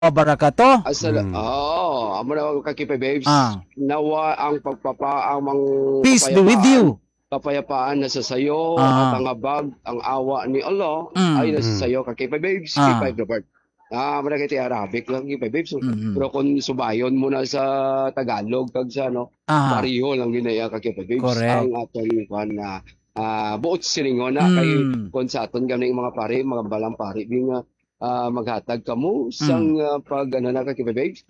Wabarakatuh. Amo na kakipe babes. Nawa ang ang Peace be with you. kapayapaan nasa sayo at ang habag, ang awa ni Allah ay nasa sayo kakipe babes, kipay Robert. Muna kiti Arabic lang kipay babes. Pero kung subayon mo na sa Tagalog kag sa pariho lang ginaya kakipe babes. Correct. Ang atong kwan na buot silingon na kay kung sa aton ganing mga pare, mga balang pare nga maghatag kamo sang pag na kakipe babes.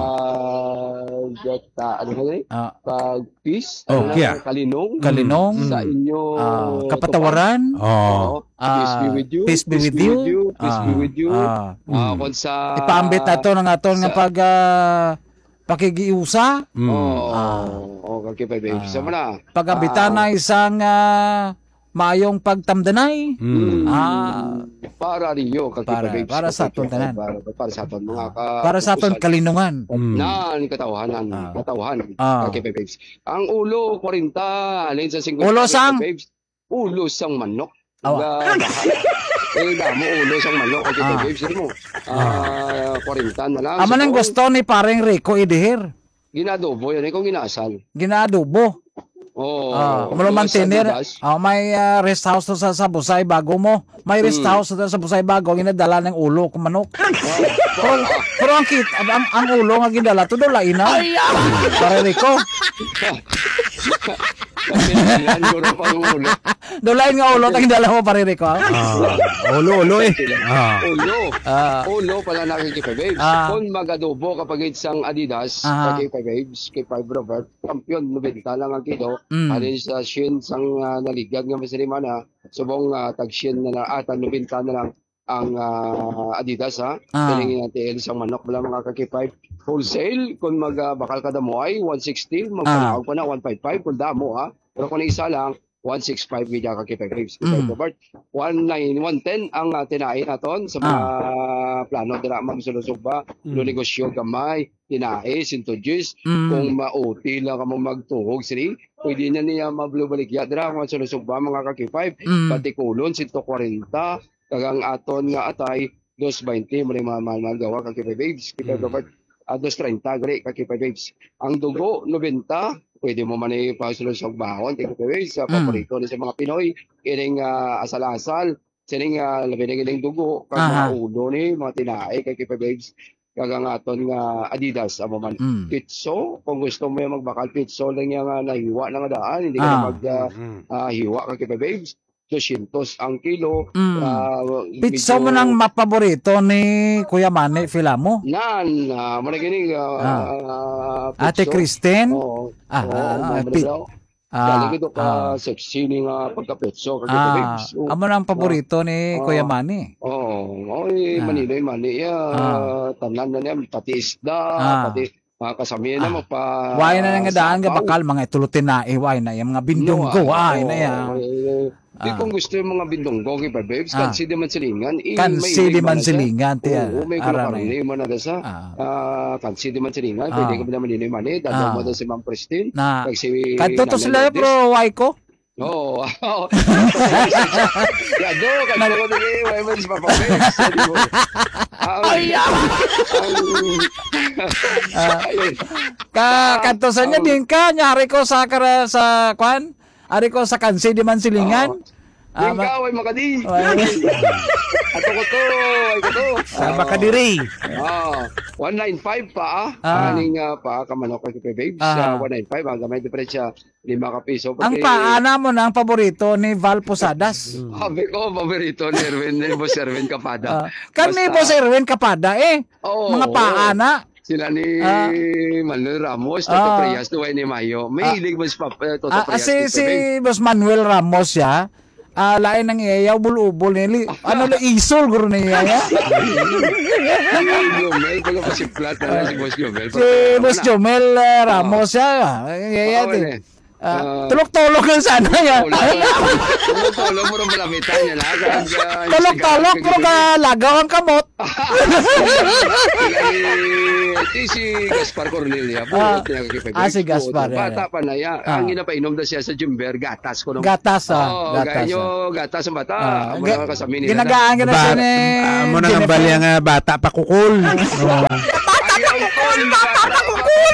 Ano ba yun? Pag peace, kalinong sa inyo kapatawaran. peace be with you. Peace be with you. Peace be with you. Kung sa ipaambit nato ng aton nga pag pakigiusa. Kakipe babes. Sama na. Pag-ambitan na isang maayong pagtamdanay. Para rinyo kakipe babes. Para sa aton tanan. Para sa aton mga Para sa aton kalinungan. Nan katawhanan, kakipe babes. Ang ulo 40, alin sa 50 Ulo sang? babes. Ulo sang manok. Damo ulo sang manok kakipe babes mo. 40 na lang. Aman ang gusto ni pareng Rico Idihir. Ginadobo yan kung ginasal. Ginadobo. Mulo mantener. May rest house to sa Busay Bago mo. May rest house to sa Busay Bago ginadala ng ulo kung manok. Pero ang ulo nga ginadala to do lain na. Pare Rico. Dolain nga ulo tang dala mo pare Rico. Ulo eh. Ulo pala nakikipe babes. Kung magadobo kapag isang Adidas, kakipe babes, kay Robert, kampiyon 90 lang ang kilo. Alin sa shin sang naligad nga masalimana, subong tag-shin na ata 90 na lang ang Adidas ha. Tingin natin isang manok bala mga kakipe. Wholesale kung bakal kada mo ay 160, magpanawag pa na 155 kung damo ha. Pero kung isa lang 165 gid ka kipe babes. Robert 110 ang tinain naton sa mga plano dira magsulusog ba no negosyo gamay tinae sintojes kung mauti lang ka mo magtuhog siri pwede na niya mablubaligya dira kung sulusog ba mga kakipe pati kulon 140 kagang aton nga atay 220 mo mahal gawa kakipe babes kipe Robert 230 gre kakipe babes. Ang dugo 90 pwede mo man ipasulod sa bahon kakipe babes sa paborito ni sa mga Pinoy kining asal-asal sining labi na gining dugo kag mga ulo ni mga tinae kakipe babes kagang aton nga Adidas amo man pitso kung gusto mo magbakal pitso lang yang nahiwa na nga daan hindi ka mag hiwa kakipe babes 200 ang kilo. Pizza mo nang mapaborito ni Kuya Manny Filamo? Nan, muna gini Ate Kristen? Dali ito ka sexy ni nga pagka-petso. Amo nang paborito ni Kuya Manny? Manila Manny. Tanan na niya, pati isda, pati mga kasamihan na magpa... Why na nga daan nga bakal, mga itulutin na, why na yung mga bindunggo, why na yan. Kung gusto yung mga bindunggo, kipa babes, kansi di man silingan. Kansi di man silingan, tiyan. May kulaparin mo na dasa. Kansi di man silingan, pwede ka ba naman yun mani, dadang mo si Ma'am Christine. Kanto to sila pro, why ko? Yado, kanto ko din why mo si Papa Babes. Kantosan niya din ka, nyari ko sa kwan? Ari ko sa kansi di man silingan. Ikaw ay makadi. Ato ko to. Makadiri. 195 pa Aning pa kamanok kay babes. 195 ang gamay diferensya 5 ka piso. Ang paana mo na ang paborito ni Val Posadas. Sabi ko paborito ni Boss Erwin Kapada. Kani Boss Erwin Kapada mga paana. Sila ni Manuel Ramos, Toto Prias, tuway ni Mayo. May hilig mo si Toto Prias. Si Boss Manuel Ramos ya, lain ng iyayaw, bulubol nili. Ano la isol guro ni iyaya? Jomel, pag pasiplat na si Boss Jomel. Si Boss Jomel Ramos ya, iyaya din. Tulok-tulok lang sana ya. Tulok-tulok mo rin malamitan yan. Tulok-tulok mo ka lagaw ang kamot. si Gaspar Cornelia. Buot niya kay si Gaspar. Bata pa na yan. Ang inapainom na siya sa Jumber, gatas ko. Gatas, gatas. Gatas ang bata. Muna kasami nila. Ginagaan ka na siya ni... Muna nga bali nga bata pa kukul. Ayaw kol! Bata pa kukul!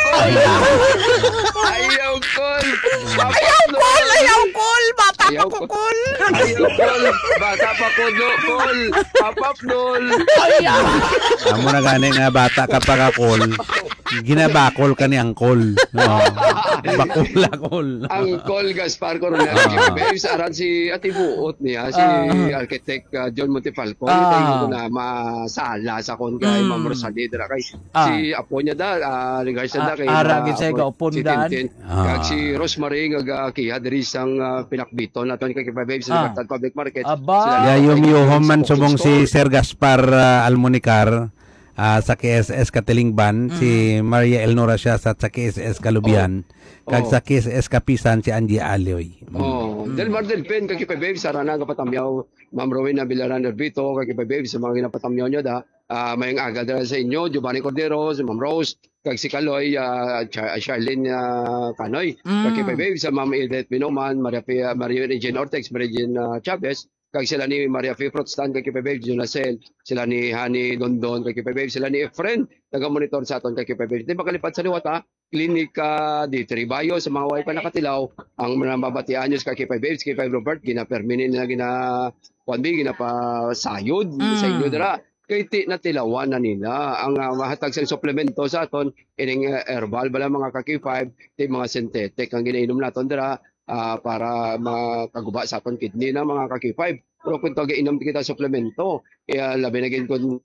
Ayaw kol! Ayaw kol! Bata pa kukul! Ayaw kol! Bata pa kukul! Papapnol! Amo na gani nga bata ka pa kakul. Ginabakol ka ni angkol. Bakol-akol. Angkol Gaspar Coronel. Babes, aran si Ati Buot niya, si Architect John Montefalco. Ito ko na masala sa kon kay Ma'am Rosalida kay si apo niya da, regards na kay aragin sa kaupon daan. Kag si Rosemary nga kiha diri sang pinakbito naton kay Babes sa Libertad Public Market. Ya yung man subong si Sir Gaspar Almonicar. Sa KSS Katilingban, si Maria Elnora siya sa KSS Kalubian, kag sa KSS Kapisan si Angie Alioy. Del Mar del Pen, kag Babe, sarana nga patamyaw, Ma'am Rowena Villaran Herbito, kag Babe, sa mga ginapatamyaw niya da, mayang aga dala sa inyo, Giovanni Cordero, si Ma'am Rose, kag si Kaloy, Charlene Canoy, kag Babe, sa Ma'am Edith Binoman, Maria Regine Ortex, Maria Regine Chavez, kag sila ni Maria Fee Protstan, kag Babe, Junacel, sila ni Hani Dondon, kag Babe, sila ni Efren, taga-monitor sa aton kag Babe. Di ba kalipad sa liwata, klinika di Tribayo sa mga way pa nakatilaw, ang mababatian nyo sa kay Babe, kay Robert, gina-perminin na ginapasayod sa inyo dira. Kay ti natilawan na nila ang mahatag sa suplemento sa aton ining herbal bala mga kaki-5, ti mga synthetic ang ginainom naton dira. Para makaguba sa aton kidney na mga kaki-5. Pero kung inom kita suplemento, labi na gin kung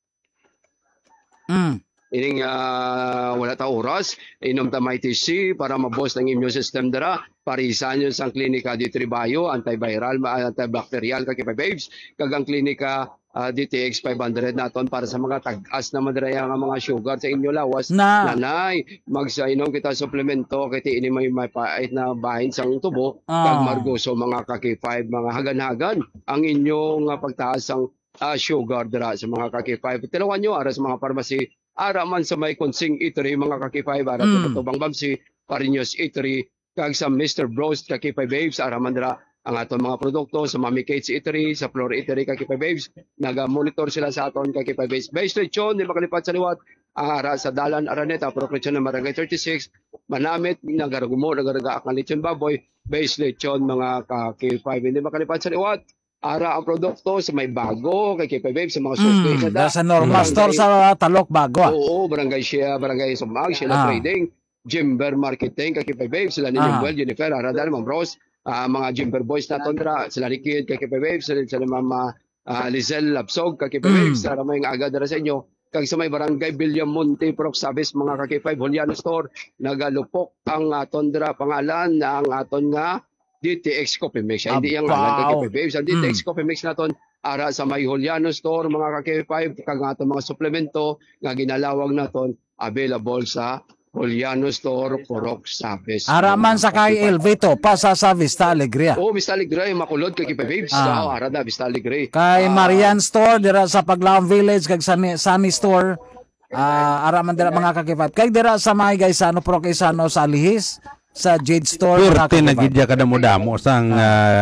ining wala ta oras, inom ta may TC para maboost ang immune system dara. Parisan yun sa klinika di Tribayo, antiviral, antibacterial kaki babes. Kagang klinika DTX 500 naton para sa mga tag-as na madraya nga mga sugar sa inyo lawas. Nanay, magsainom kita suplemento kay ini may pait na bahin sang tubo kag margoso mga kaki-5 mga hagan-hagan ang inyong pagtaas sang sugar dira sa mga kaki-5. Tilawan nyo ara sa mga pharmacy, ara man sa may Konsing Eatery mga kaki-5, ara sa Tubang Bamsi, Parinyos Eatery, kag sa Mr. Bros kaki-5 babes, ara man dira ang aton mga produkto sa Mami Kate's Eatery, sa Floor Eatery, kaki-5 babes. Naga-monitor sila sa aton kaki-5 babes. Based lechon, di makalipat sa liwat, ang ara sa Dalan Araneta, Procreation ng Barangay 36, Manamit, nagaragumo, nagaraga ang lechon baboy, based lechon mga kaki-5. Hindi makalipat sa liwat, ara ang produkto sa may bago, kaki-5 babes, sa mga suspect na sa normal store sa Talok Bago. Oo, Barangay Sumag, Sheila Trading, Jimber Marketing, kaki-5 babes, sila ni Jimwell, Jennifer, Aradal, Ma'am Rose, mga Jimber Boys na tondra, sila ni Kid, kaki-5 babes, sila Mama Lizelle Lapsog, kaki-5 babes, para may agad dara sa inyo. Kag sa may Barangay William Monte, Prox Sabes, mga kaki-5, Juliano Store, nagalupok ang tondra pangalan na ang aton nga DTX Coffee Mix. Hindi yung ngalan kaki-5 babes. Ang DTX Coffee Mix naton ara sa may Juliano Store, mga kaki-5, kag aton mga suplemento nga ginalawag naton available sa Juliano Store, Purok Sabes. Araman sa kay Elvito, pasa sa Vista Alegria. Vista Alegria, makulod kay babes. Arada, Vista Alegria. Kay Marian Store, dira sa Paglaom Village, kag Sunny Store, araman dira mga kakipap. Kay dira sa mga guys, Purok Isano sa Lihis, sa Jade Store. Purti nagidya ka damo-damo sang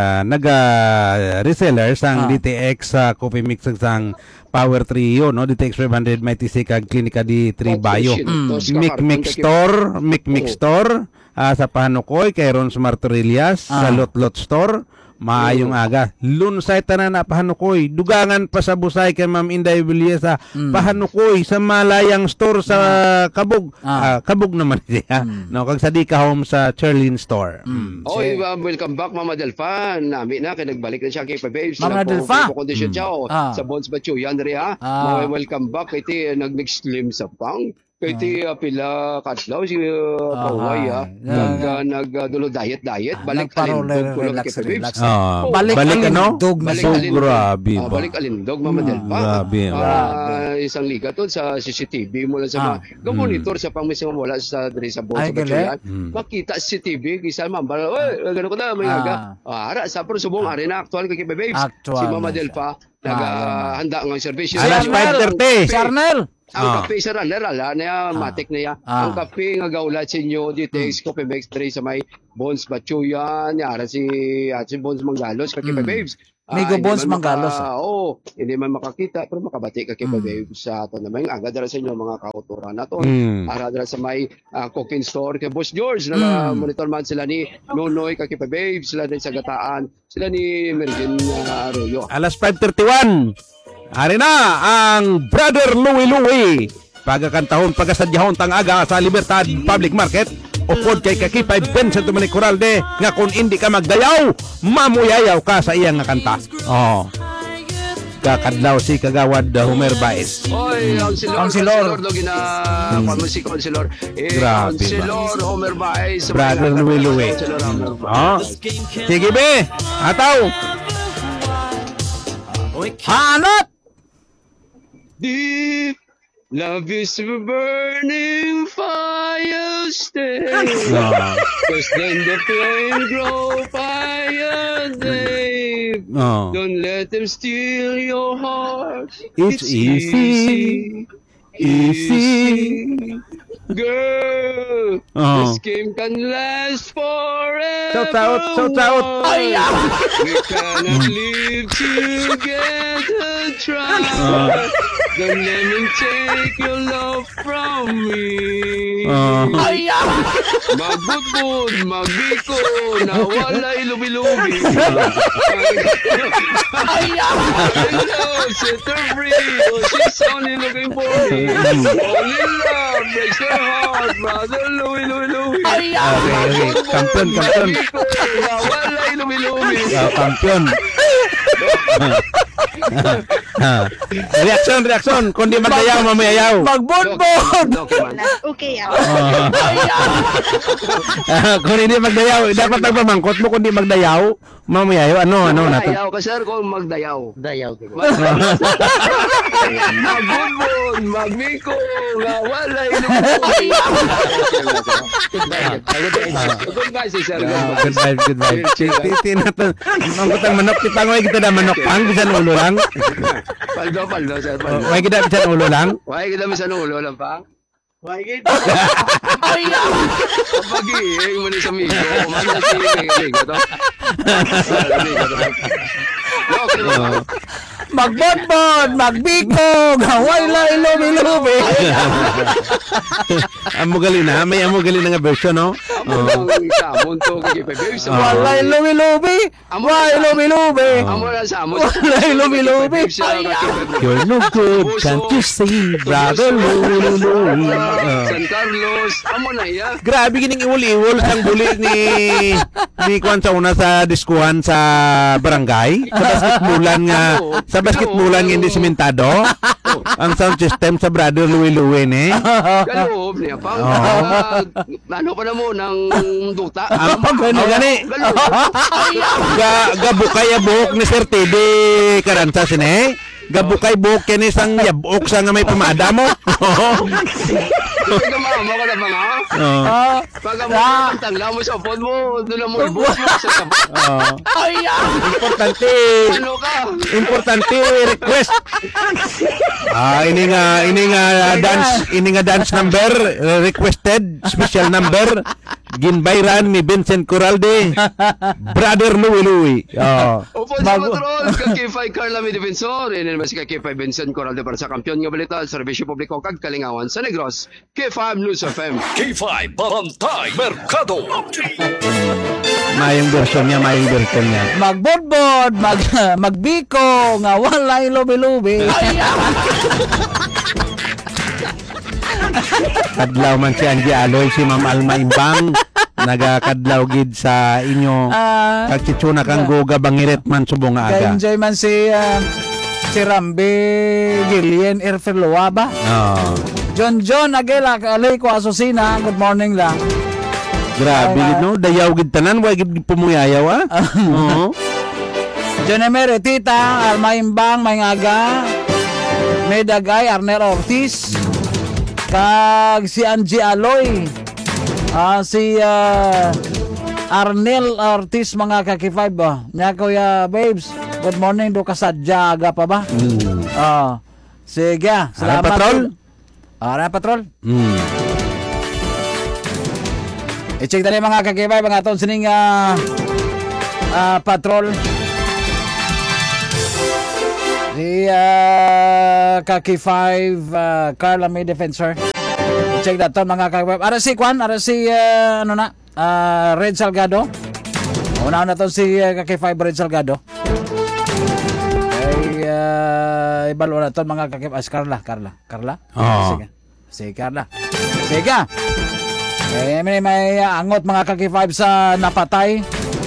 naga-reseller sang DTX Coffee Mix sang Power Trio, no? DTX 500 may TC kag klinika di Tribayo. Mix Store sa Panukoy kay Ron Smart Rillas sa Lot Store. Maayong aga. Lunsay tanan na Pahanukoy. Dugangan pa sa Busay kay Ma'am Inday Villesa. Pahanukoy sa Malayang Store sa Kabog. Kabog naman siya. No, kag sa Dika Home sa Cherlin Store. Welcome back Mama Delfa. Nami na kay nagbalik na siya kay babes. Mama Delfa. Kondisyon siya sa Bones Batchuyan ri ha. Welcome back kay nag-mix slim sa pang. Kay ti pila kadlaw si Paway nagdulo diet balik alindog kulo kay babes. Balik alindog na grabe ba. Balik alindog Mama Delfa. Grabe. Isang liga to sa CCTV mula sa mga monitor sa pangmisang wala sa diri sa Bones Batchuyan. Makita CCTV kisa mambal gano ko na may aga. Ara sa pero subong ari na aktual kay babes. Si Mama Delfa naghanda ng serbisyo. Alas 5:30. Ang kape sa ranera, na matik na ya. Ang kape nga gaulat sa inyo, dito Coffee Mix 3 sa may Bones Bachuyan, yara si Bones Manggalos, Kakipa Babes. Migo Bones Manggalos. Hindi man makakita, pero makabati Kakipa Babes sa ito naman. Aga dara sa inyo mga kauturan na to. Ara dara sa may cooking store kay Boss George, monitor man sila ni Nonoy Kakipa Babes, sila din sa Gataan, sila ni Mergen Arroyo. Alas 5:31. Hari na ang Brother Louie. Pagkakantahon, pagkasadyahon tangaga sa Libertad Public Market. Upod kay Kakipay Vincent Dominic Corralde nga kung hindi ka magdayaw, mamuyayaw ka sa iyang nga kanta. Kakadlaw si Kagawad Homer Baez. Oy, Councilor. Si Councilor. Grabe Councilor Homer Baez. Brother Louie. Sige be, ataw. Hanot! Deep love is a burning fire stay. Cause then the flame grow fire deep. Don't let them steal your heart. It's easy. Girl, this game can last forever. Shout out. We cannot live together, try. Don't let me take your love from me. Magbudbud, magbiko, nawalay lubi-lubi. Set her free, she's only looking for me. Only love breaks her heart, brother Louie. Okay. Kampiyon. Nawalay lubi-lubi. Kampiyon. Reaksyon. Kung di magdayaw, mamayayaw. Magbudbud! Okay, Kung hindi magdayaw, dapat nagpamangkot mo. Kung di magdayaw, mamayayaw. Ano natin? Magdayaw ka, sir, kung magdayaw. Dayaw. Magbudbud, magbiko, nawalay lubi-lubi. Goodbye, sir. Goodbye. Titi natin. Mangkutang manok, kipangoy kita na manok pang, bisan ulo lang. Paldo, sir. Way kita bisan ulo lang. Why kita bisan ulo lang, pang? Why kita? Pag-iing mo ni sa amigo. Kumanda si amigo to. Magbudbud, magbiko, gawalay lubi-lubi. Amugali na. May amugali na nga version, no? Walay lubi-lubi. Walay lubi-lubi. Walay lubi-lubi. You're no good. Can't you see, brother Louie? San Carlos. Amo na iya. Grabe gining iwol-iwol sang buli ni Kwan sa una sa diskuhan sa barangay. Sa basketballan nga hindi simentado. Ang sound system sa Brother Louie ne. Galoob niya pa. Ano pa na mo ng duta? Gani. Gabukay buhok ni Sir Teddy Caranza sine. Gabukay buhok kini sang yabok sa nga may pamada mo. Pagkamama ka na ba nga? Pagkamama ka tangla mo sa phone mo, doon mo ibos mo sa tabo. Importante request. Ini nga dance number requested, special number ginbayran ni Vincent Corralde, Brother Louie. Opo sa patrol, Kakifay Carla Mi Defensor, ini naman si Kakifay Vincent Corralde para sa kampiyon nga balita, serbisyo publiko kag kalingawan sa Negros, K5 News FM. K5 Barangay Mercado. Mayong version niya. Magbudbud, magbiko, nga walay lubi-lubi. Kadlaw man si Angie Aloy, si Ma'am Alma Imbang, nagakadlaw gid sa inyo. Kagchitsuna kang goga bangiret man subong nga aga. Ka-enjoy man si Rambe Gillian Erfeloa ba? John Agela, alay ko asusina, good morning lang. Grabe gid no, dayaw gid tanan, way gid pumuyayaw John Emery, Tita, Alma Imbang, Mayngaga, Medagay, Arnel Ortiz, kag si Angie Aloy, si Arnel Ortiz, mga Kaki-5 ba? Nya kuya babes, good morning do ka sa Jaga pa ba? Sige, salamat. Patrol. Ara patrol. I-check tali mga kakibay, mga taon sining patrol. Si Kaki 5 Carla May Defensor. I-check na to mga kakibay. Ara si Kwan, ara si Red Salgado. Una na to si Kaki 5 Red Salgado. Ay ibalo na to mga kakibay. Carla. Sige. Si Carla. Sige. May angot mga Kaki 5 sa napatay.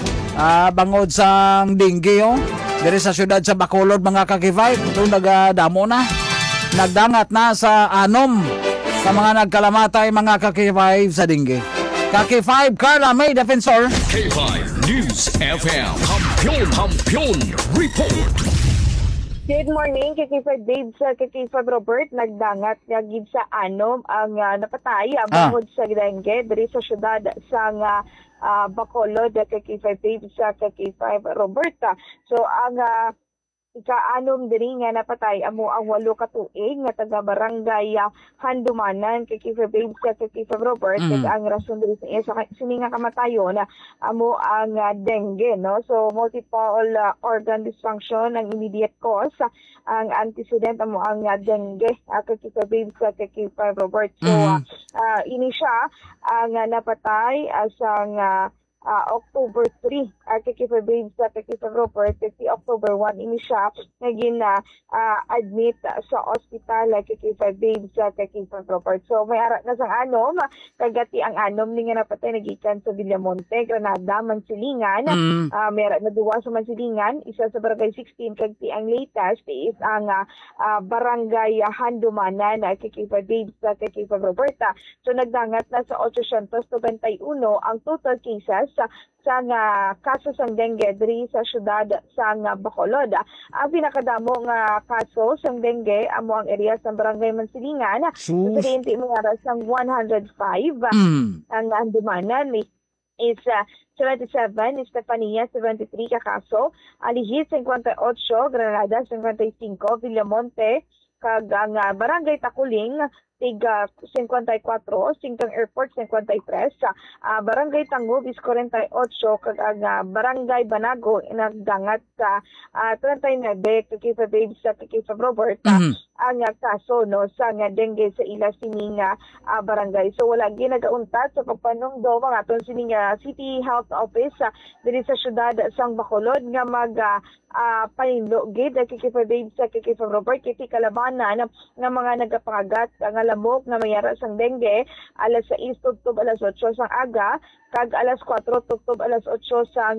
Bangod sa dinggi diri sa syudad sa Bacolod mga Kaki 5. Doon nagdamo na. Nagdangat na sa anom sa mga nagkalamatay mga Kaki 5 sa dinggi. Kaki 5 Carla May Defensor. K5 News FM. Kampiyon Report. Good morning, Kiki-5 Babes, Kiki-5 Robert, nagdangat nga gid sa anom ang napatay bangod sa dengue diri sa syudad sa Bacolod, Kiki-5 Babes, Kiki-5 Robert. So ang ika-anom diri nga napatay amo ang 8 ka tuig nga taga barangay Handumanan, Kiki-5 Babes, Kiki-5 Robert. Ang rason diri sa sini nga kamatayon amo ang dengue, no? So multiple organ dysfunction ang immediate cause. Ang antecedent amo ang dengue, Kiki-5 Babes, Kiki-5 Robert. So ini siya ang napatay asang October 3, Kiki-5 Babes, Kiki-5 Robert, si October 1 ini siya naging admit sa hospital, Kiki-5 Babes, Kiki-5 Robert. So may ara na sang anom, kagati ang anom ni nga napatay nagikan sa Villamonte, Granada, Mansilingan. May ara na duwa sa Mansilingan, isa sa barangay 16, kagti ang latest is ang barangay Handumanan, Kiki-5 Babes, Kiki-5 Robert. So nagdangat na sa 891 ang total cases sa kaso sang dengue diri sa syudad sa Bacolod. Ang pinakadamo nga kaso sang dengue amo ang area sa barangay Mansilingan. Presidente mo nga sang 105 ang Handumanan is 77, Estefania 73 ka kaso, Alihis 58, Granada 55, Villamonte kag ang barangay Takuling tiga 54, Singkang Airport 53, Barangay Tangub is 48, kag ang Barangay Banago nagdangat sa 39, Kiki-5 Babes, Kiki-5 Robert, ang kaso no sa dengue sa ila sining barangay. So wala ginagauntat sa pagpanungdo mga aton sining City Health Office diri sa syudad sang Bacolod nga mag paninlo gid Kiki-5 Babes, Kiki-5 Robert kiti kalabanan nga mga nagapangagat nga lamok nga mayara sang dengue alas 6 tubtob alas 8 sang aga kag alas 4 tubtob alas 8 sang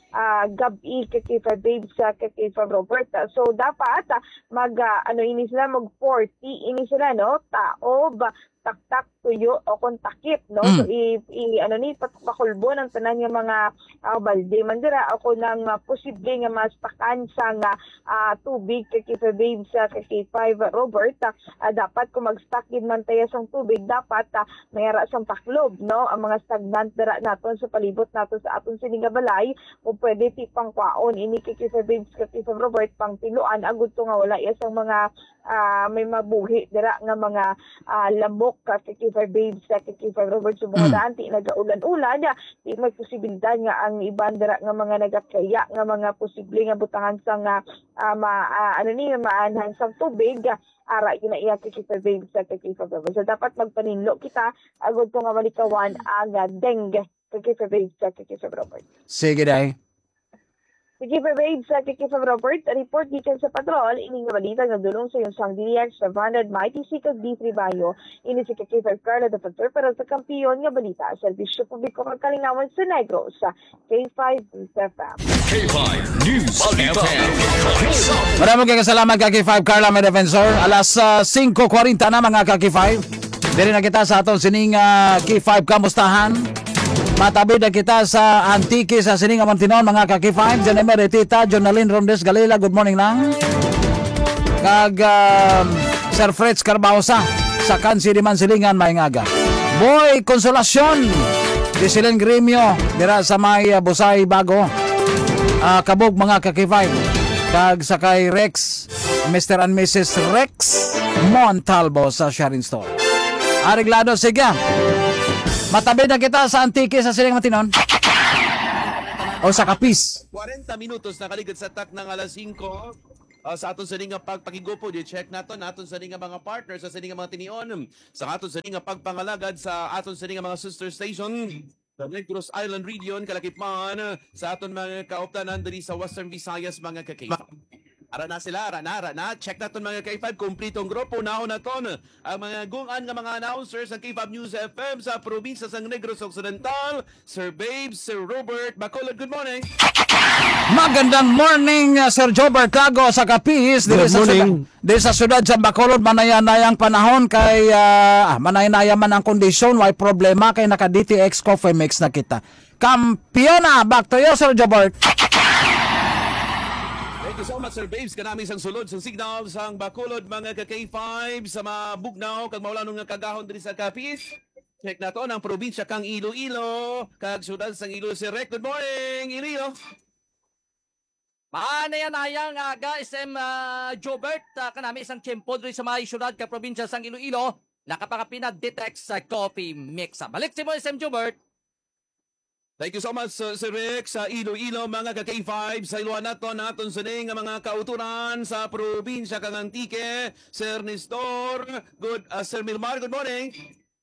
gabi Kiki-5 Babes, Kiki-5 Robert. So dapat mag ini sila mag 40 ini sila no taob taktak tuyo o kontakip no. So pakulbo ng tanan nga mga balde mandira ako nang posible nga mastakan sa tubig Kiki-5 Babes, Kiki-5 Robert. Dapat kung mag-stock din man tayo sang tubig dapat mayara sang taklob no ang mga stagnant dira naton sa palibot naton sa aton sining balay o pwede tipang kwaon ini Kiki-5 Babes, Kiki-5 Robert pang tinuan agud to nga wala iya sang mga may mabuhi dira nga mga lamok Kiki-5 Babes, Kiki-5 Robert. So mga daan ti nagaulan-ulan di may posibilidad nga ang iban dira nga mga nagakaya nga mga posible nga butangan sang maanhan sang tubig ara yun na iya Kiki-5 Babes, Kiki-5 Robert. So dapat magpaninlo kita agud to nga malikawan ang dengue Kiki-5 Babes, Kiki-5 Robert. Sige day. Kiki-5 Babes, Kiki-5 Robert, report gikan sa patrol, ining balita nga dulong sa yung sang dilihan sa Vanad Mighty Sikag D3 Bayo, ini si Kiki-5 Carla Defensor para sa kampiyon nga balita, serbisyo publiko magkalingawan sa Negros, K5 News FM. K5 News FM. Maraming kayo salamat Kaki-5 Carla May Defensor. Alas 5:40 na mga Kaki-5. Dili na kita sa aton sining K5 kamustahan. Matabid na kita sa Antique sa Sininga Mantinon mga Kaki-5. Diyan ay Tita Jonalyn Rondes Galila, good morning lang. Kag Sir Fritz Carbaosa sa Kansi di Mansilingan Mayngaga. Boy Consolacion di Silen Gremio dira sa may Busay Bago. Kabog mga Kaki-5. Kag sa kay Rex, Mr. and Mrs. Rex Montalvo sa Sharon Store. Areglado, sige. Matabi na kita sa Antique sa Siling Matinon. O sa Kapis. 40 minutos na kaligid sa tak ng alas 5. Sa aton sa nga pagpakigupo, check naton sa nga mga partners, sa nga mga tinion, sa aton sa nga pagpangalagad sa aton sa nga mga sister station sa Negros Island Region, Kalakipan, sa aton mga kauptanan diri sa Western Visayas, mga kakaiba. Ara na sila, ara na. Check naton mga K5, kumplitong grupo. Naon naton ang mga gungan ng mga announcers ng K5 News FM sa probinsya sa Negros Occidental. Sir Babes, Sir Robert Bacolod, good morning. Magandang morning, Sir Jobert Lago sa Kapis. Good morning. Diri sa syudad sa Bacolod, manayanayang panahon kay manayanaya man ang kondisyon, may problema kay naka DTX Coffee Mix na kita. Kampiona, back to you, Sir Jobert. Thank you so much, Sir Babes. Kanami isang sulod sa signal sang Bacolod, mga ka-K5 sa mga bugnaw kag maulanong nga kagahon diri sa Kapis. Check na to ng probinsya kang Iloilo kag syudad sang Iloilo. Si Rek, good morning, Iloilo. Maanayan-ayang aga SM Jobert, kanami isang tiyempo diri sa mga syudad ka probinsya sang Iloilo, nakapakapina Ditex sa coffee mix. Balik si mo SM Jobert. Thank you so much, Sir Rick, sa Iloilo, mga ka-K5. Sa iluan naton sa ning mga kauturan sa probinsya kang Antique. Sir Nestor, Sir Milmar, good morning.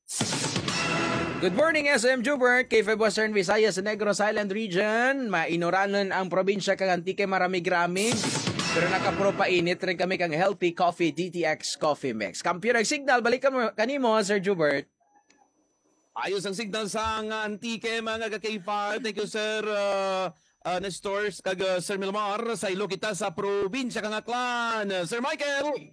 Good morning SM Jobert, K5 Western Visayas sa Negros Island Region. Mainuranan ang probinsya kang Antique, maramig-ramig. Pero nakapuro painit rin kami kang healthy coffee DTX Coffee Mix. Kampiyon signal, balik kanimo, Sir Jobert. Ayos ang signal sa Antique, mga ka-K5. Thank you, Sir Nestor, kag Sir Milmar. Sa ilo kita sa probinsya kang Aklan. Sir Michael!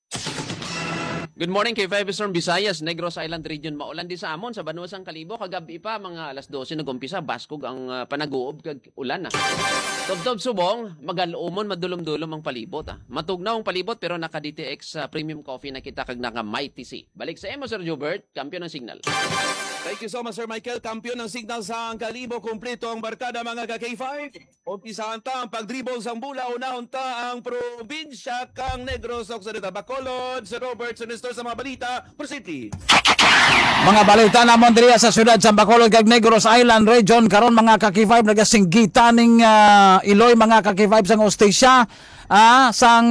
Good morning kay Five Storm Visayas, Negros Island Region. Maulan di sa amon sa Banuasang Kalibo. Kagabi pa mga alas 12 nag-umpisa. Baskog ang panaguob kag ulan. Tobtob subong, magalumon, madulom-dulom ang palibot. Matugnaw ang palibot pero naka-DTX premium coffee na kita kag naka-Mighty C. Balik sa emo, Sir Jobert, kampiyon ng signal. Thank you so much, Sir Michael. Kampiyon ng signal sa Kalibo. Kumpleto ang barkada, mga ka-K5. Umpisahan ta ang pag-dribble sa bula. Unahon ta ang probinsya kang Negros Occidental. Bacolod, Sir Robert, Sir Nestor sa mga balita. Proceed, please. Mga balita namon diri sa syudad sa Bacolod kag Negros Island Region karon mga ka-K5 nagasinggitan ning Iloy, mga ka-K5 sang ostisya sang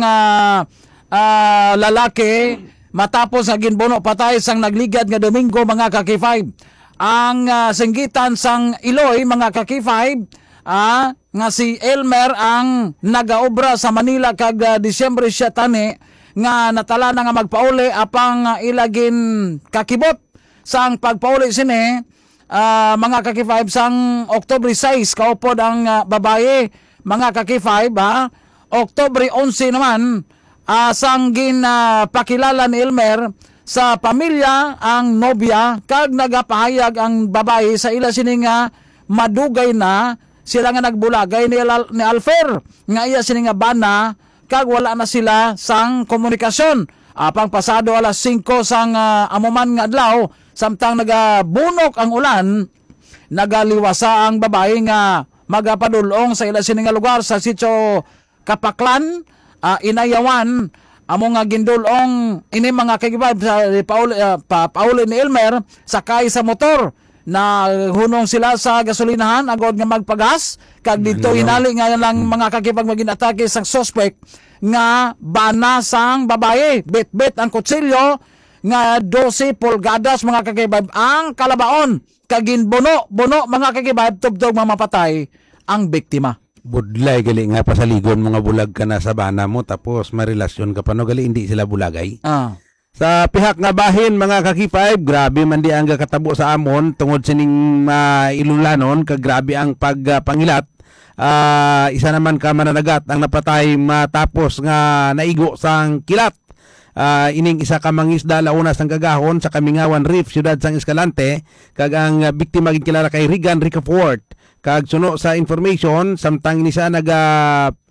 lalaki matapos nga ginbuno patay sang nagligad nga Domingo, mga ka-K5. Ang singgitan sang Iloy, mga ka-K5, nga si Elmer ang nagaobra sa Manila kag Disyembre siya tani nga natala na nga magpauli apang ilagin kakibot sang pagpauli sini, mga ka-K5 sang Oktubre 6 kaupod ang babaye, mga ka-K5. Oktubre 11 naman sang pakilala ni Elmer sa pamilya ang nobya kag nagapahayag ang babae sa ila sini nga madugay na sila nga nagbulagay ni Alfer nga iya sini nga bana kag wala na sila sang komunikasyon. Apang pasado alas 5 sang amuman nga adlaw samtang nagabunok ang ulan, nagaliwasa ang babae nga magapadulong sa ila sini nga lugar sa sitio Kapaklan, Inayawan. Amo nga gindulong ini mga kagibab sa pauli ni Elmer sakay sa motor na hunong sila sa gasolinahan agod nga magpagas kag dito hinali nga lang mga kakipag maginatake sang suspect nga bana sang babae. Bet ang kutsilyo nga 12 pulgadas, mga kakibab, ang kalabaon kag ginbuno mga kakibab tubtog mamapatay ang biktima. Budlay gali nga pasaligon mga bulag ka na sa bana mo tapos marelasyon ka pa no gali hindi sila bulagay. Sa pihak nga bahin, mga ka-K5, grabe man di ang katabo sa amon tungod sining ilulanon kag grabe ang pagpangilat. Isa naman ka mananagat ang napatay matapos nga naigo sang kilat. Ining isa ka mangisda launa sang kagahon sa Kamingawan Reef, siyudad sang Escalante, kag ang biktima gid kilala kay Regan Ricafort. Kag suno sa information samtang ni sa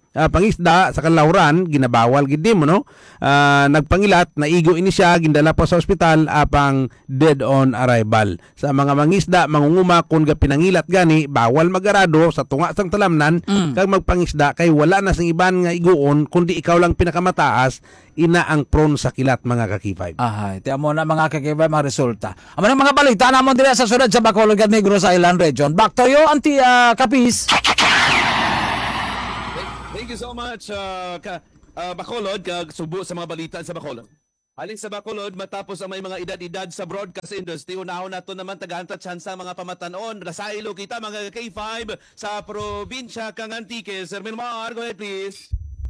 pangisda sa Kanlauran ginabawal gid mo no. Nagpangilat naigo ini siya gindala pa sa ospital apang dead on arrival. Sa mga mangisda mangunguma kun ga pinangilat gani bawal magarado sa tunga sang talamnan kag magpangisda kay wala na sing iban nga iguon kundi ikaw lang pinakamataas ina ang prone sa kilat mga ka-K5. Tiyan mo na mga ka-K5 mga resulta. Amo na mga balita namon diri sa sunod sa Bacolod ug Negros Island region. Back to you Auntie Kapis. Thank you so much, Bacolod, subo sa mga balita sa Bacolod. Halin sa Bacolod, matapos ang may mga edad-edad sa broadcast industry, unahon nato naman tagahanta tsansa mga pamatanon. Rasailo kita mga K5 sa probinsya kang Antique. Sir Milmar, go ahead please.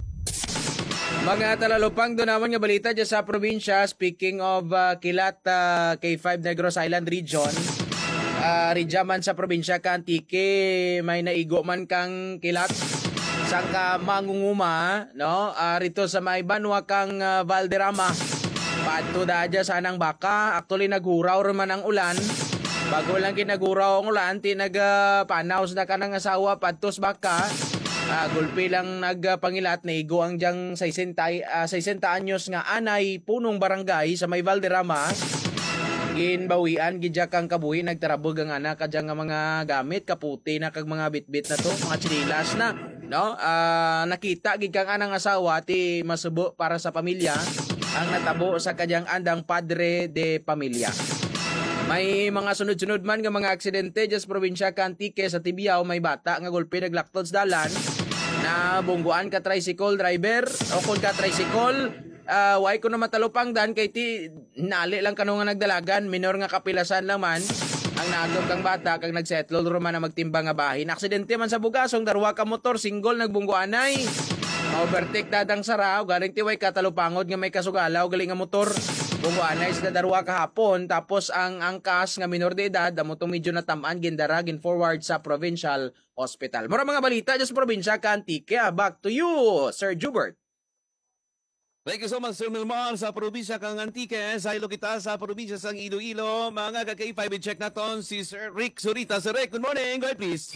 Mga talalupang doon naman nga balita dyan sa probinsya. Speaking of kilat K5 Negros Island region, ridyaman sa probinsya ka Antique, may naigo man kang kilat sang ka mangunguma, no? Rito sa may banwa kang Valderrama. Paadto dadya sanang baka. Actually naghuraw rin man ang ulan. Bago lang kinaguraw ang ulan, nagpanaws na ka ng asawa paadtos baka. Gulpi lang nagpangilat na igo ang diyang 60 anyos nga anay punong barangay sa may Valderrama. Ginbawian gidya kang kabuhi nagtarabog ang anak kadya nga mga gamit kaputi na kag mga bitbit na to, mga chinilas na, no? Nakita gid kang anang asawa ti masubo para sa pamilya ang natabo sa kadyang andang padre de pamilya. May mga sunod-sunod man nga mga aksidente dyan sa probinsya ka Antique sa Tibiao. May bata nga gulpi naglaktod sa dalan na bungguan ka tricycle driver o kung ka tricycle way ko na matalupang dan kay ti nali lang kano nga nagdalagan minor nga kapilasan lang man ang naagom kang bata kag nagsettle roman na magtimbang nga bahin. Aksidente man sa Bugasong darwa ka motor single nagbungguanay. Overtake dadang saraw galing ti way katalupangod nga may kasugalaw galing nga motor. Bungguanay sa darwa kahapon tapos ang angkas nga minor de edad damo tong medyo natamaan gindara gin forward sa provincial hospital. Mura mga balita dyan sa probinsya ka Antique. Back to you, Sir Jubert. Thank you so much, Sir Milmar, sa probinsya kang Antique. Sa ilo kita sa probinsya sang Iloilo. Mga ka-K5, check naton si Sir Rick Zurita. Sir Rick, good morning. Go ahead, please.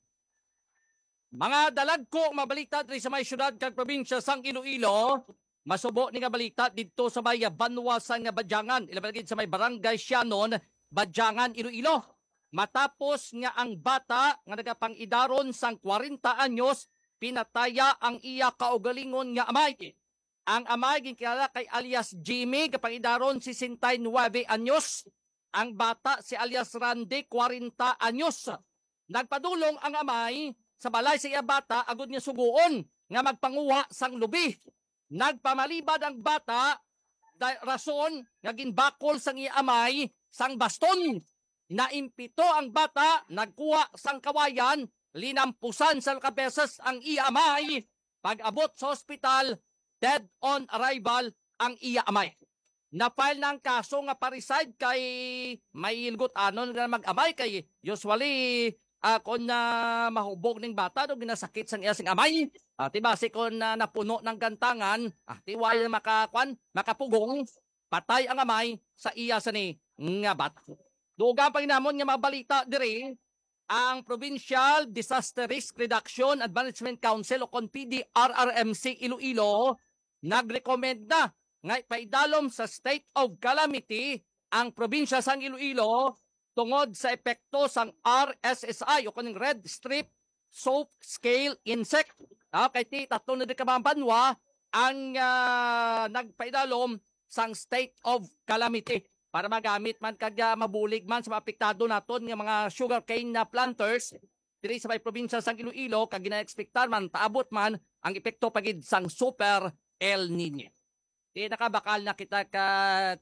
Mga dalagko mabalita diri sa may syudad kag probinsya sang Iloilo. Masubo ni nga balita dito sa may banwa sang Badyangan. Ilabagid sa may barangay Sianon, Badyangan, Iloilo. Matapos nga ang bata nga nagapangidaron sang 40 anyos, pinataya ang iya kaugalingon nga amay. Ang amay ginkilala kay alias Jimmy, kapangidaron 69 anyos. Ang bata si alias Randy, 40 anyos. Nagpadulong ang amay sa balay sa iya bata agud nga suguon nga magpanguha sang lubi. Nagpamalibad ang bata rason nga ginbakol sang iya amay sang baston. Naimpito ang bata, nagkuha sang kawayan, linampusan sa kabesas ang iya amay. Pag-abot sa ospital, dead on arrival ang iya amay. Na-file ng kaso nga pariside kay may ilgot anon nga mag-amay kay usually kung na mahubog ng bata do ginasakit sang iya sing amay. Tibasi kung napuno ng gantangan, tiwala makapugong, patay ang amay sa iya sa ni nga bata. Dugang panginamon nga mabalita diri, ang Provincial Disaster Risk Reduction and Management Council o PDRRMC Iloilo nag-recommend na nga ipaidalom sa state of calamity ang probinsya sang Iloilo tungod sa epekto sang RSSI o kaning Red Strip Soap Scale Insect. Kay ti tatlo na di kabanwa ang nagpaidalom sang state of calamity para magamit man kagya mabulig man sa apektado naton nga mga sugarcane na planters diri sa may probinsya sang Iloilo kag gina-expectar man paabot man ang epekto pagid sang Super El Niño. Di nakabakal na kita ka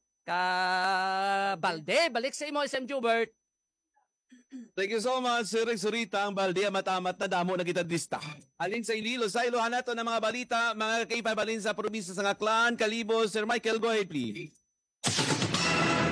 Balde. Balik sa imo, SM Jubert. Thank you so much, Sir Rick Zurita. Ang Balde matamat na damo na kita lista. Alin sa Iloilo, sa Ilohan nato ng mga balita, mga K5 alin sa probinsya sa Aklan, Kalibo. Sir Michael, go ahead please.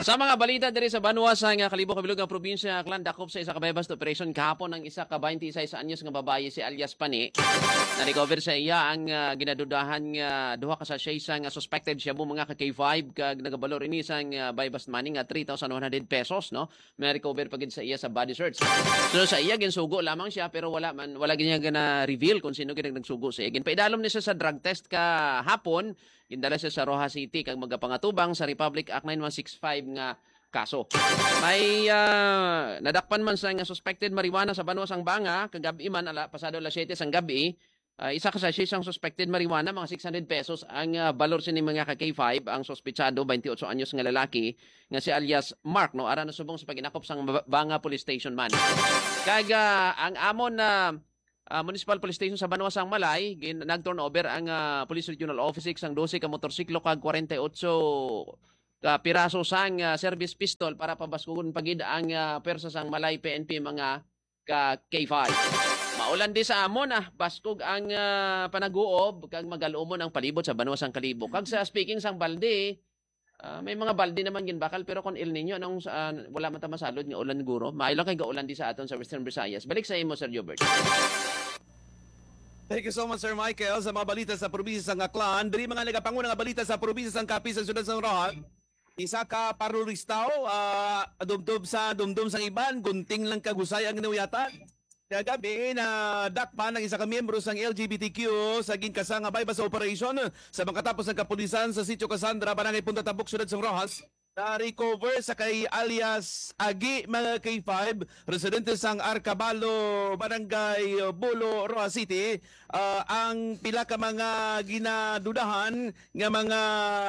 Sa mga balita diri sa Banwa sa Kalibo Kabilog nga probinsya, Aklan dakop sa isa ka bypass operation kahapon ang isa ka 26 anyos nga babaye si alias Pani. Na-recover sa iya ang ginadudahan nga duha ka sachet nga suspected siya mga ka K5 kag nagabalor ini sang bypass money nga 3,100 pesos no. May recover pagid sa iya sa body search. So sa iya ginsugo lamang siya pero wala ginya gana reveal kung sino gid nagsugo sa iya. Ginpaidalom ni siya sa drug test ka hapon. Gindala siya sa Rojas City kag magapangatubang sa Republic Act 9165 nga kaso. May nadakpan man sa nga suspected marijuana sa Banwa sang Banga kagabi man pasado alas 7 sang gabi. Isa ka sa siyang suspected marijuana mga 600 pesos ang balor sini mga ka K5 ang sospechado 28 anyos nga lalaki nga si alias Mark no ara nasubong sa paginakop sang Banga Police Station man. Kag ang amon na Municipal Police Station sa Banwa sang Malay, nag-turnover ang Police Regional Office ang 12 ka motorsiklo kag 48 ka piraso sang service pistol para pabaskugon pagid ang persa sang Malay PNP mga ka K5. Maulan di sa amon baskog ang panaguob kag magalumon ang palibot sa Banwa sang Kalibo. Kag sa speaking sang balde, may mga balde naman ginbakal pero kung El Nino anong wala man ta masalod nga ulan guro. Maaylo kay gaulan di sa aton sa Western Visayas. Balik sa imo Sir Jobert. Thank you so much, Sir Michael, sa mga balita sa probinsya sang Aklan. Diri mga nagapanguna nga balita sa probinsya sang Capiz sa siyudad sang Rojas. Isa ka paruristaw, dumdum sang iban, gunting lang kagusay ang inuyatan. Kagabi na dakpan ng isa ka miyembro sang LGBTQ sa ginkasa nga bypass operation sa makatapos ng kapulisan sa Sitio Cassandra, Barangay Punta Tabuk, siyudad sang Rojas. Na-recover sa kay alias Agi mga K5, residente sang Arcabalo, Barangay Bulo, Rojas City, ang pila ka mga ginadudahan nga mga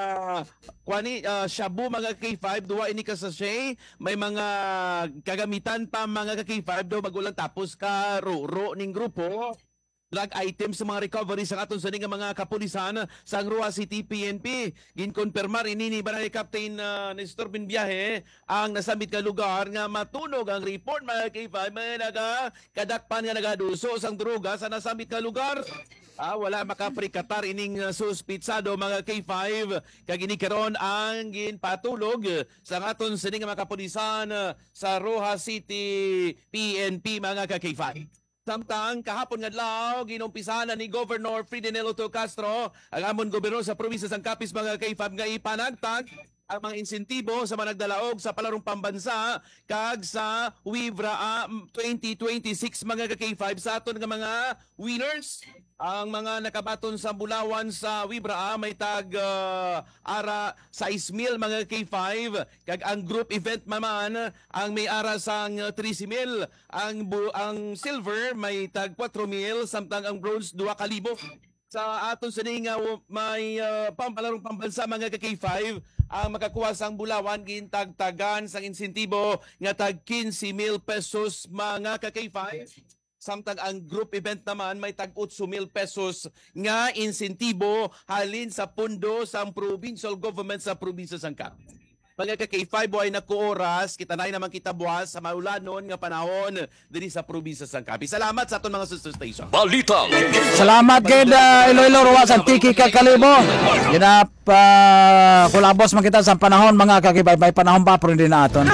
shabu mga K5, duwa ini ka sachet, may mga kagamitan pa mga K5 do magulang tapos ka ruro ning grupo. Drug items sa mga recovery sa aton sa nga mga kapulisan sa Rojas City PNP. Ginkonfirmar ini ni Barangay Captain Nestor Binbiyahe ang nasambit nga lugar nga matunog ang report mga K5 may kadakpan nga nagaduso sang droga sa nasambit nga lugar. Wala makaprikatar ining suspitsado mga K5 kag ini karon ang ginpatulog sa aton sa nga mga kapulisan sa Rojas City PNP mga K5. Samtang kahapon nga adlaw ginumpisahan ni Governor Fidenel Otto Castro ang amon gobernador sa probinsya sang Capiz mga K5 nga ipanagtag ang mga insentibo sa mga nagdalaog sa palarong pambansa kag sa Wibra 2026 mga K5 sa aton nga mga winners. Ang mga nakabaton sa Bulawan sa Wibra may tag ara 6,000 mga K5 kag ang group event naman ang may ara sang 13,000, ang silver may tag 4,000 samtang ang bronze 2,000. Sa aton sa nga may pampalarong pambansa mga K5 ang makakuha sang Bulawan gintagtagan sang insentibo nga tag 15,000 pesos mga K5. Samtang ang group event naman may tag 8,000 pesos nga insentibo halin sa pundo sa provincial government sa probinsya sang Capiz. Mga K5 ay nakuoras, kita na naman kita buwas sa maulanon nga panahon diri sa probinsya sang Capiz. Salamat sa aton mga sister station. Balita. Salamat kay Iloilo Rojas at Tiki Kalibo. Ginap kulabos man kita sa panahon mga K5 may panahon pa pero hindi na aton.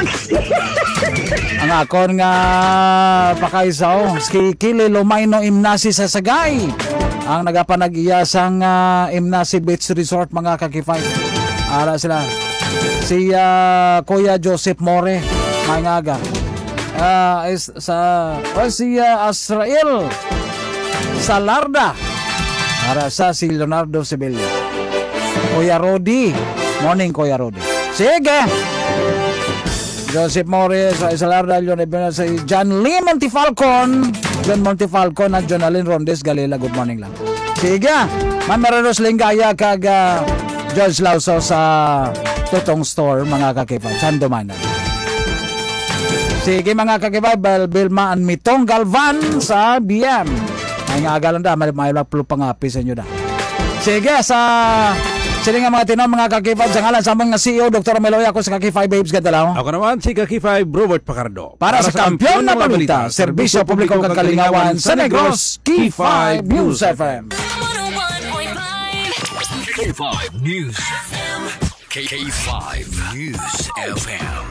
Ang akon nga pakaisaw Kili Lumayno Imnasi sa Sagay ang nagapanag-iya sang Imnasi Beach Resort mga K5. Ara sila si Kuya Joseph More Mangaga si Asrael Salarda para sa si Leonardo Sibilio. Kuya Rodi, morning Kuya Rodi. Sige Joseph Morris, Salarda, si John Lee Montifalcon, at John Alin Rondes Galila. Good morning lang. Sige, Mamareros Lingaya kag George Lauso sa Tutong Store, mga kakipay, Sandomanan. Sige mga kakipay, Bilma and Mitong Galvan sa BM. Ay nga agalan da, may laplo pangapi sa inyo da. Sige, sila nga mga tinon, mga Kaki5 sa ngalan sa mga CEO, Dr. Meloy, ako sa Kaki5 Babes Gadalaw. Ako naman si Kaki5 Robert Pacardo. Para sa kampiyon na balita, serbisyo publiko kang kalingawan sa Negros, K5 News FM. K5 News FM. K5 News FM.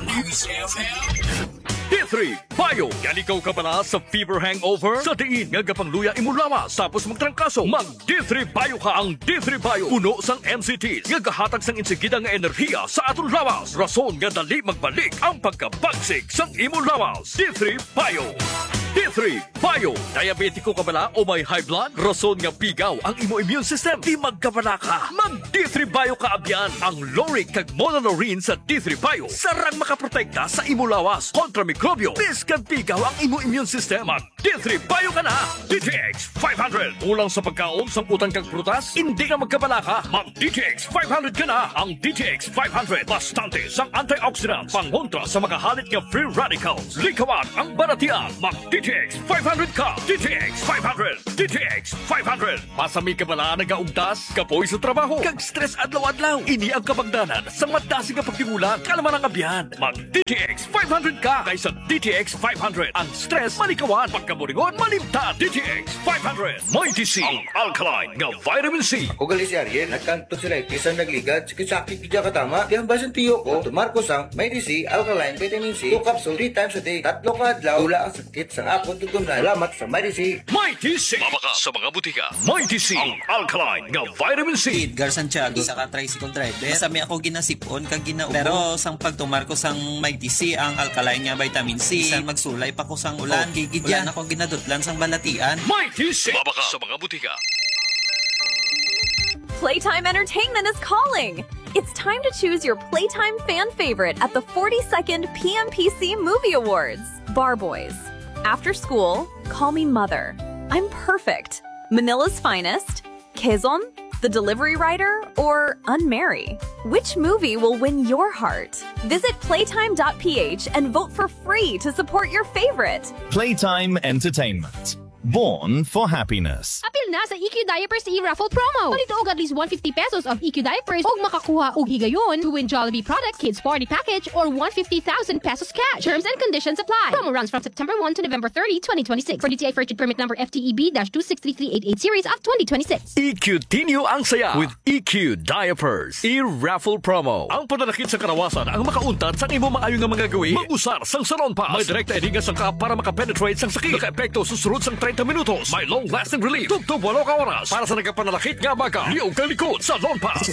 D3 Bio. Yan ikaw ka pala sa fever hangover? Sa diin nga gapangluya imo lawas tapos magtrangkaso. Mag D3 Bio ka ang D3 Bio. Puno sang MCTs nga gahatag sang insigida nga enerhiya sa aton lawas. Rason nga dali magbalik ang pagkabagsik sang imo lawas. D3 Bio. D3 Bio. Diabetiko ka bala o may high blood? Rason nga pigaw ang imo immune system. Di magkabala ka. Mag D3 Bio ka abyan. Ang Loric kag Monolorine sa D3 Bio. Sarang makaprotekta sa imo lawas kontra mikrobyo. Biskag pigaw ang imo immune system. Mag D3 Bio ka na. DTX 500. Ulang sa pagkaon, samputan kag prutas, hindi ka magkabala ka. Mag DTX 500 ka na. Ang DTX 500. Bastante sang antioxidant. Pangontra sa makahalit nga free radicals. Likawan ang baratian. Mag DTX 500 ka. DTX 500. DTX 500. Masami ka bala nagaugtas, kapoy sa trabaho, kag stress adlaw-adlaw. Ini ang kabagdanan sa madasig nga pagtingulang kalaman ang abyan. Mag DTX 500 ka kaysa DTX 500. Ang stress malikawan, pagkaburingon malimtan. DTX 500. May TC ang alkaline nga vitamin C. Ako gali si Ariel, nagkanto sila ikisan nagligad, sakit kaya katama. Di ang basan tiyo ko, tumarko sang may TC, alkaline, vitamin C, 2 capsule 3 times a day, 3 ka adlaw, tula ang sakit sa ako tutong na salamat sa may TC. May TC. Mabaka sa mga butika. May TC ang alkaline nga vitamin C. Edgar Santiago, isa ka tricycle driver. Sami ako ginasipon kag ginaubo. Pero sang pagtumar ko sang may TC ang alkaline nga vitamin C, sang magsulay pa ko sang ulan, gigidyan ako ginadutlan sang balatian. May TC. Mabaka sa mga butika. Playtime Entertainment is calling! It's time to choose your Playtime fan favorite at the 42nd PMPC Movie Awards. Bar Boys. After School, Call Me Mother. I'm Perfect. Manila's Finest. Quezon, The Delivery Rider, or Unmarry. Which movie will win your heart? Visit playtime.ph and vote for free to support your favorite. Playtime Entertainment. Born for happiness. Apil na sa EQ Diapers e-raffle promo. Palito og at least 150 pesos of EQ Diapers og makakuha og higayon to win Jollibee Products Kids Party Package or 150,000 pesos cash. Terms and conditions apply. Promo runs from September 1 to November 30, 2026. For DTI Purchase Permit Number FTEB-263388 Series of 2026. EQ Tinyo ang saya with EQ Diapers e-raffle promo. Ang pananakit sa karawasan ang makauntat sa imo maayo nga mga gawi. Mag-usar sang Salon Pass. May direkta edinga sang ka para makapenetrate sang sakit. Naka-epekto susunod sang 30 minutos. May long-lasting relief. Tugtog 8 ka oras. Para sa nagkapanalakit nga baga. Liyaw ka likod. Salon Pass.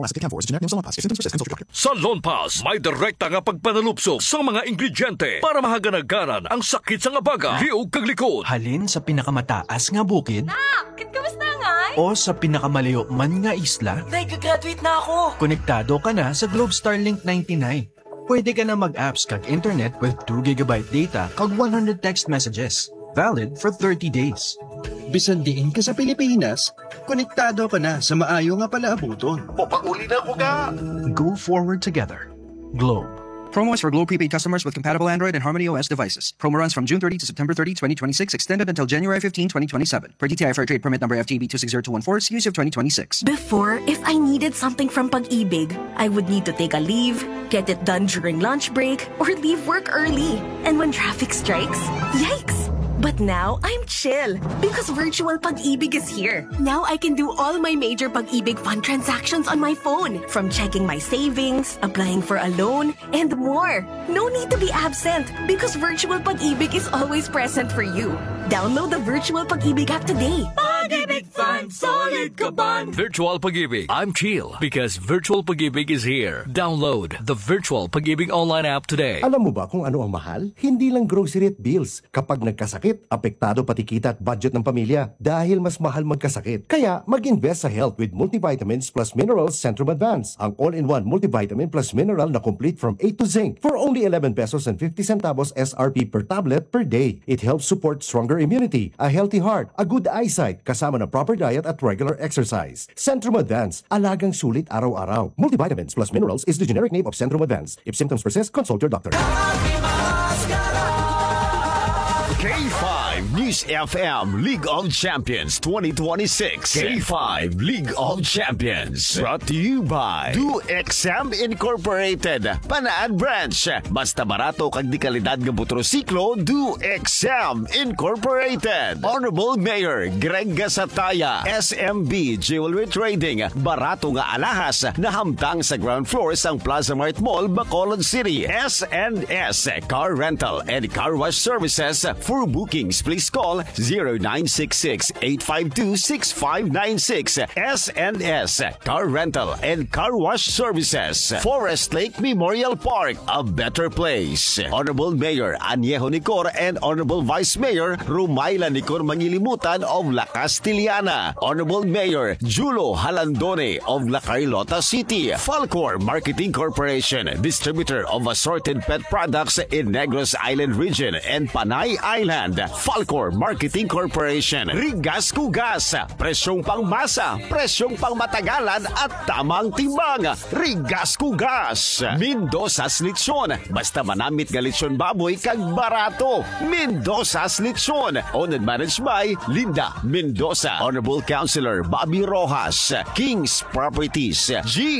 Salon Pass. May direkta nga pagpanalupsok sa mga ingrediente para mahaganagaran ang sakit sa nga baga. Liyaw ka likod. Halin sa pinakamataas nga bukid. Kamusta nga? O sa pinakamalayo man nga isla. Nag-graduate na ako. Konektado ka na sa Globe Starlink 99. Pwede ka na mag-apps kag internet with 2 GB data kag 100 text messages. Valid for 30 days. Bisan diin ka sa Pilipinas, konektado ka na sa maayo nga palaabuton. Papakuli na ko ka! Go forward together. Globe. Promo is for Globe prepaid customers with compatible Android and Harmony OS devices. Promo runs from June 30 to September 30, 2026, extended until January 15, 2027. Per DTI Fair Trade Permit Number FTB 260214, series of 2026. Before, if I needed something from Pag-ibig, I would need to take a leave, get it done during lunch break, or leave work early. And when traffic strikes, yikes! But now, I'm chill because virtual Pag-ibig is here. Now I can do all my major Pag-ibig fund transactions on my phone. From checking my savings, applying for a loan, and more. No need to be absent because virtual Pag-ibig is always present for you. Download the virtual Pag-ibig app today. Pag-ibig Fund, solid ka ban! Virtual Pag-ibig. I'm chill because Virtual Pag-ibig is here. Download the Virtual Pag-ibig online app today. Alam mo ba kung ano ang mahal? Hindi lang grocery at bills. Kapag nagkasakit, apektado pati kita at budget ng pamilya dahil mas mahal magkasakit. Kaya mag-invest sa health with multivitamins plus minerals Centrum Advance. Ang all-in-one multivitamin plus mineral na complete from A to Zinc for only 11 pesos and 50 centavos SRP per tablet per day. It helps support stronger immunity, a healthy heart, a good eyesight, kasama na proper diet at regular exercise. Centrum Advance, alagang sulit araw-araw. Multivitamins plus minerals is the generic name of Centrum Advance. If symptoms persist, consult your doctor. K5 K5 News FM League of Champions 2026. K5 League of Champions. Brought to you by DoXM Incorporated. Panaan Branch. Basta barato kag di kalidad nga motorsiklo, DoXM Incorporated. Honorable Mayor Greg Gasataya. SMB Jewelry Trading. Barato nga alahas na hamtang sa ground floor sang Plaza Mart Mall, Bacolod City. S&S Car Rental and Car Wash Services. For bookings, please call 0966-852-6596. S&S Car Rental and Car Wash Services. Forest Lake Memorial Park, a better place. Honorable Mayor Añejo Nicor and Honorable Vice Mayor Rumayla Nicor Mangilimutan of La Castillana. Honorable Mayor Julo Halandone of La Carlota City. Falcor Marketing Corporation, distributor of assorted pet products in Negros Island region and Panay Island. Falcor Marketing Corporation. Rigas Kugas, presyong pangmasa, presyong pangmatagalan at tamang timbang. Rigas Kugas. Mendoza's Lechon, basta manamit nga lechon baboy kag barato. Mendoza's Lechon, owned and managed by Linda Mendoza. Honorable Councilor Bobby Rojas. King's Properties.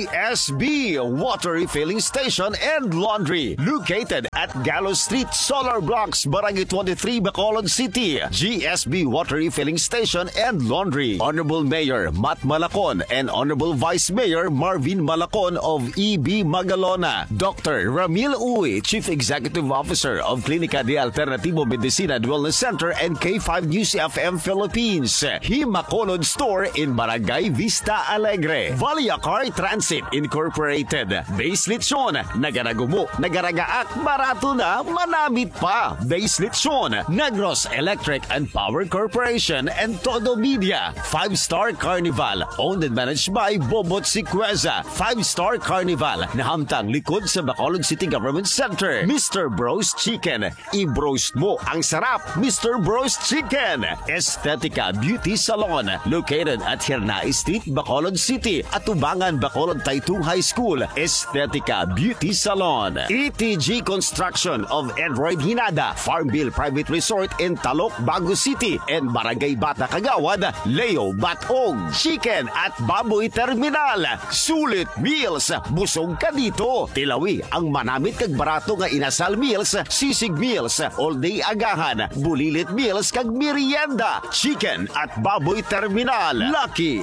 GSB Water Refilling Station and Laundry, located at Gallo Street, Solar Blocks, Barangay 23, Bacolod City. GSB Water Refilling Station and Laundry. Honorable Mayor Matt Malacon and Honorable Vice Mayor Marvin Malacon of EB Magalona. Dr. Ramil Uy, Chief Executive Officer of Clinica de Alternativo Medicina and Wellness Center and K5 News FM Philippines. Himacolod Store in Barangay Vista Alegre. Valia Car Transit Incorporated. Base Lechon, nagaragumo, nagaragaak, barato na, manamit pa. Base Lechon, Negros Electric and Power Corporation and Todo Media. 5-Star Carnival, owned and managed by Bobot Siqueza. 5-Star Carnival, nahamtang likod sa Bacolod City Government Center. Mr. Bros Chicken, i-broast mo ang sarap. Mr. Bros Chicken. Estetica Beauty Salon, located at Hirnai Street, Bacolod City. At Tubangan, Bacolod Taytong High School. Estetica Beauty Salon. ETG Construction of Android Hinada, Farmville Private Resort in Talok, Bago City, and Barangay Bata Kagawad, Leo Batog. Chicken at Baboy Terminal. Sulit Meals, busog ka dito. Tilawi ang manamit kag barato nga inasal meals, sisig meals, all-day agahan, bulilit meals kag merienda. Chicken at Baboy Terminal. Lucky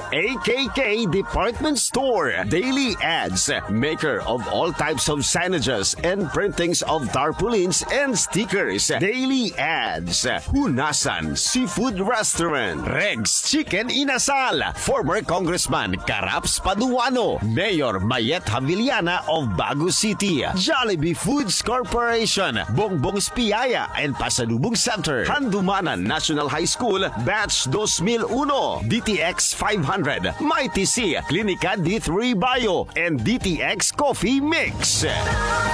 AKK Department Store. Daily Ads, maker of all types of signages and printings of tarpaulins and stickers. Daily Ads. Hunasan Seafood Restaurant. Regs Chicken Inasal. Former Congressman Caraps Paduano. Mayor Mayet Havillana of Bago City. Jollibee Foods Corporation. Bongbong's Piaya and Pasalubong Center. Handumanan National High School Batch 2001. DTX 500. Mighty C Clinica D3 Bio and DTX Coffee Mix.